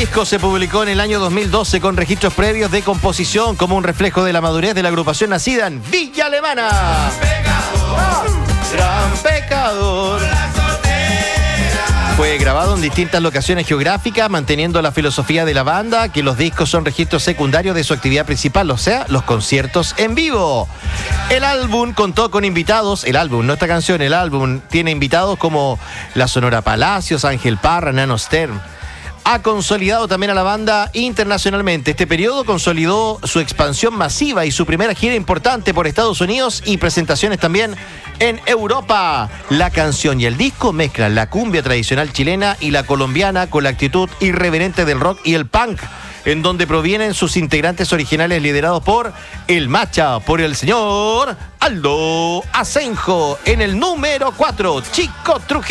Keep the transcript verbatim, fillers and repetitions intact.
disco se publicó en el año dos mil doce con registros previos de composición como un reflejo de la madurez de la agrupación nacida en Villa Alemana. Gran pecador. Fue grabado en distintas locaciones geográficas, manteniendo la filosofía de la banda, que los discos son registros secundarios de su actividad principal, o sea, los conciertos en vivo. El álbum contó con invitados, el álbum, no esta canción, el álbum tiene invitados como la Sonora Palacios, Ángel Parra, Nano Stern. Ha consolidado también a la banda internacionalmente. Este periodo consolidó su expansión masiva y su primera gira importante por Estados Unidos y presentaciones también en Europa. La canción y el disco mezclan la cumbia tradicional chilena y la colombiana con la actitud irreverente del rock y el punk, en donde provienen sus integrantes originales liderados por el Macha, por el señor Aldo Asenjo. En el número cuatro, Chico Trujillo.